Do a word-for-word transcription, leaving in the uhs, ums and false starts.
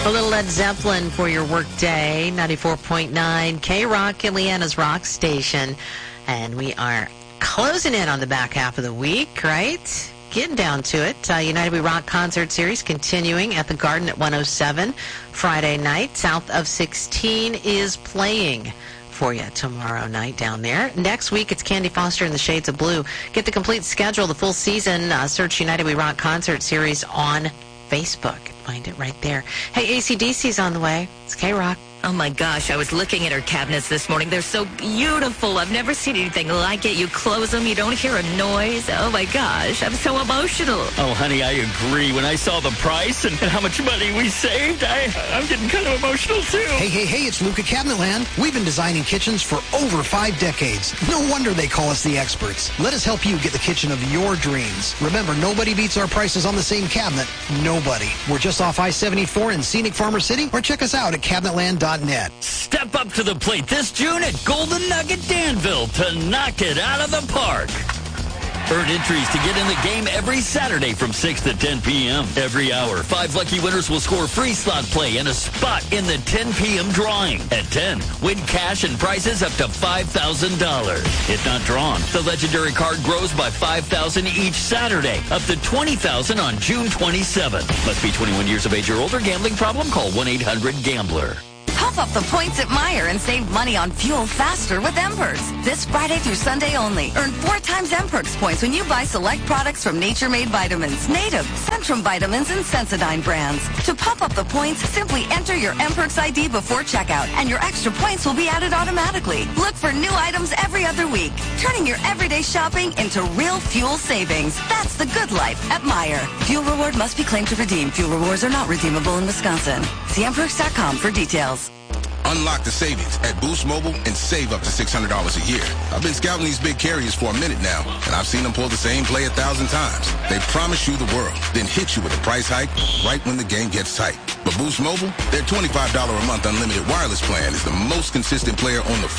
A little Led Zeppelin for your work day. ninety-four point nine K-Rock, Indiana's rock station. And we are closing in on the back half of the week, right? Getting down to it. Uh, United We Rock concert series continuing at the Garden at one oh seven Friday night. South of sixteen is playing for you tomorrow night down there. Next week, it's Candy Foster and the Shades of Blue. Get the complete schedule, the full season. Uh, search United We Rock concert series on Facebook. Find it right there. Hey, A C D C's on the way. It's K-Rock. Oh, my gosh. I was looking at her cabinets this morning. They're so beautiful. I've never seen anything like it. You close them, you don't hear a noise. Oh, my gosh. I'm so emotional. Oh, honey, I agree. When I saw the price and, and how much money we saved, I, I'm getting kind of emotional, too. Hey, hey, hey, it's Luca Cabinetland. We've been designing kitchens for over five decades. No wonder they call us the experts. Let us help you get the kitchen of your dreams. Remember, nobody beats our prices on the same cabinet. Nobody. We're just off I seventy-four in scenic Farmer City, or check us out at cabinetland dot net. Step up to the plate this June at Golden Nugget Danville to knock it out of the park. Earn entries to get in the game every Saturday from six to ten p.m. Every hour, five lucky winners will score free slot play and a spot in the ten p.m. drawing. At ten, win cash and prizes up to five thousand dollars. If not drawn, the legendary card grows by five thousand dollars each Saturday, up to twenty thousand dollars on June twenty-seventh. Must be twenty-one years of age or older. Gambling problem? Call one eight hundred gambler. Pump up the points at Meijer and save money on fuel faster with M-Perks. This Friday through Sunday only. Earn four times M-Perks points when you buy select products from Nature Made Vitamins, Native, Centrum Vitamins, and Sensodyne brands. To pump up the points, simply enter your M-Perks I D before checkout, and your extra points will be added automatically. Look for new items every other week, turning your everyday shopping into real fuel savings. That's the good life at Meijer. Fuel reward must be claimed to redeem. Fuel rewards are not redeemable in Wisconsin. See M perks dot com for details. Unlock the savings at Boost Mobile and save up to six hundred dollars a year. I've been scouting these big carriers for a minute now, and I've seen them pull the same play a thousand times. They promise you the world, then hit you with a price hike right when the game gets tight. But Boost Mobile, their twenty-five dollars a month unlimited wireless plan is the most consistent player on the